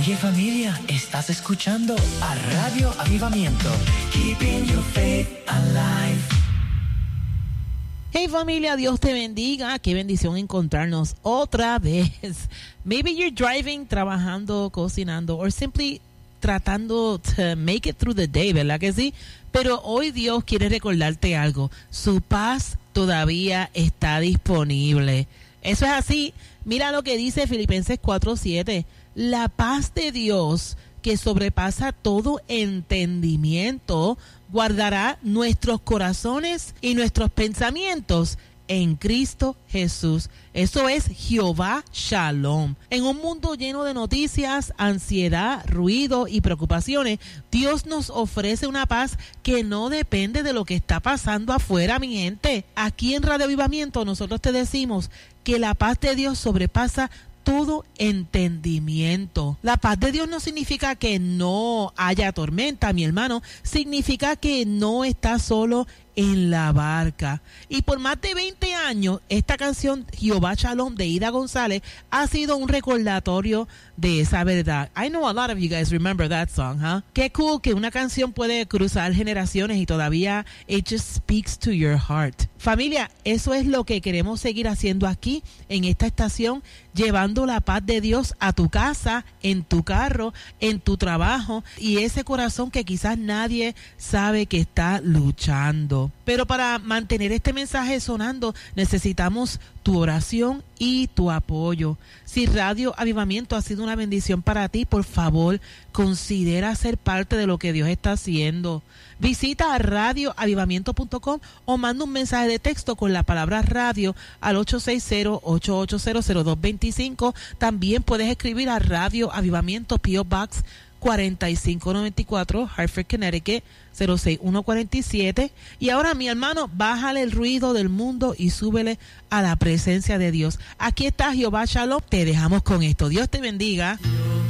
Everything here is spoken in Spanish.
Oye familia, estás escuchando a Radio Avivamiento. Keeping your faith alive. Hey familia, Dios te bendiga. Qué bendición encontrarnos otra vez. Maybe you're driving, trabajando, cocinando, or simply tratando to make it through the day, ¿verdad que sí? Pero hoy Dios quiere recordarte algo. Su paz todavía está disponible. Eso es así. Mira lo que dice Filipenses 4:7. La paz de Dios, que sobrepasa todo entendimiento, guardará nuestros corazones y nuestros pensamientos en Cristo Jesús. Eso es Jehová Shalom. En un mundo lleno de noticias, ansiedad, ruido y preocupaciones, Dios nos ofrece una paz que no depende de lo que está pasando afuera, mi gente. Aquí en Radio Avivamiento nosotros te decimos que la paz de Dios sobrepasa todo entendimiento. La paz de Dios no significa que no haya tormenta, mi hermano. Significa que no estás solo en la barca. Y por más de 20 años, esta canción Jehová Shalom de Ida González ha sido un recordatorio de esa verdad. I know a lot of you guys remember that song, huh? Qué cool que una canción puede cruzar generaciones y todavía it just speaks to your heart. Familia, eso es lo que queremos seguir haciendo aquí en esta estación, llevando la paz de Dios a tu casa, en tu carro, en tu trabajo y ese corazón que quizás nadie sabe que está luchando. Pero para mantener este mensaje sonando necesitamos tu oración y tu apoyo. Si Radio Avivamiento ha sido una bendición para ti, por favor, considera ser parte de lo que Dios está haciendo. Visita a radioavivamiento.com o manda un mensaje de texto con la palabra radio al 860-880-0225. También puedes escribir a Radio Avivamiento P.O. Box 4594, Hartford, Connecticut 06147. Y ahora, mi hermano, bájale el ruido del mundo y súbele a la presencia de Dios. Aquí está Jehová Shalom. Te dejamos con esto. Dios te bendiga.